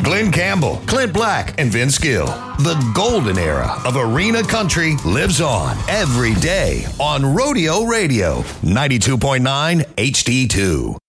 Glenn Campbell, Clint Black, and Vince Gill. The golden era of arena country lives on every day on Rodeo Radio, 92.9 HD2.